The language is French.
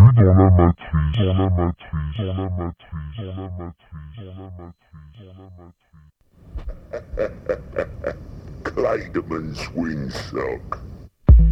dans la matrice, dans la matrice, dans la matrice, dans la matrice, dans la matrice, dans la matrice. Kleiderman swing sock.